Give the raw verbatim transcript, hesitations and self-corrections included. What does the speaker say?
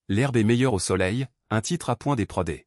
L'herbe est meilleure au soleil, un titre à point des prodés.